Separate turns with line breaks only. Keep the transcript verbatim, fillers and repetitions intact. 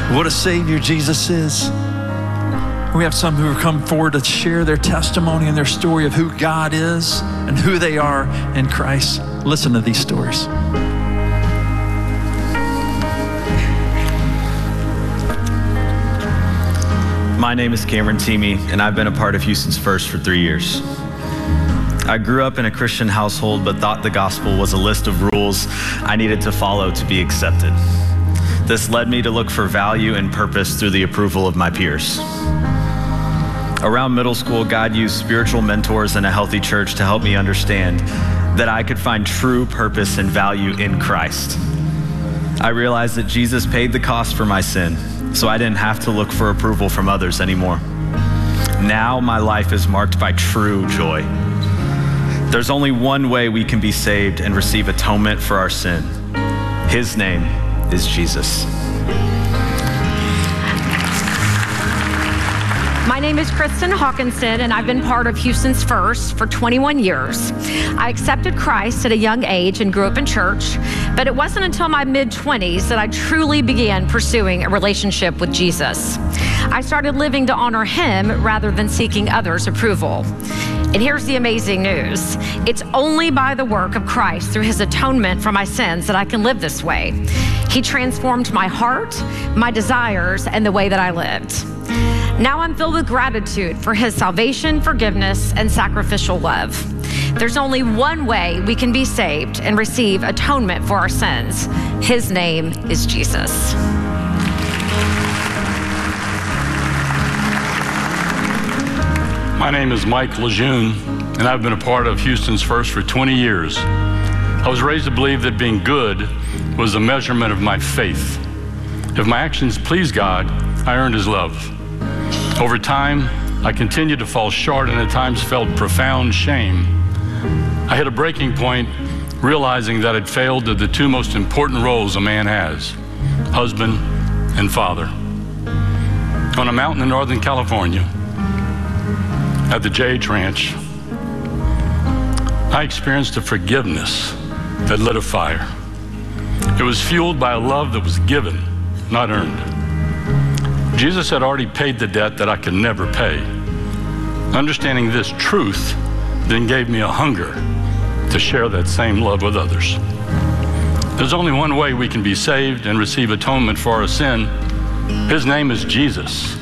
What a Savior Jesus is. We have some who have come forward to share their testimony and their story of who God is and who they are in Christ. Listen to these stories.
My name is Cameron Teamy, and I've been a part of Houston's First for three years. I grew up in a Christian household, but thought the gospel was a list of rules I needed to follow to be accepted. This led me to look for value and purpose through the approval of my peers. Around middle school, God used spiritual mentors and a healthy church to help me understand that I could find true purpose and value in Christ. I realized that Jesus paid the cost for my sin, so I didn't have to look for approval from others anymore. Now my life is marked by true joy. There's only one way we can be saved and receive atonement for our sin. His name is Jesus.
My name is Kristen Hawkinson, and I've been part of Houston's First for twenty-one years. I accepted Christ at a young age and grew up in church, but it wasn't until my mid-twenties that I truly began pursuing a relationship with Jesus. I started living to honor Him rather than seeking others' approval. And here's the amazing news. It's only by the work of Christ through His atonement for my sins that I can live this way. He transformed my heart, my desires, and the way that I lived. Now I'm filled with gratitude for His salvation, forgiveness, and sacrificial love. There's only one way we can be saved and receive atonement for our sins. His name is Jesus.
My name is Mike Lejeune, and I've been a part of Houston's First for twenty years. I was raised to believe that being good was the measurement of my faith. If my actions pleased God, I earned His love. Over time, I continued to fall short and at times felt profound shame. I hit a breaking point, realizing that I'd failed at the two most important roles a man has, husband and father. On a mountain in Northern California, at the J H Ranch, I experienced a forgiveness that lit a fire. It was fueled by a love that was given, not earned. Jesus had already paid the debt that I could never pay. Understanding this truth then gave me a hunger to share that same love with others. There's only one way we can be saved and receive atonement for our sin. His name is Jesus.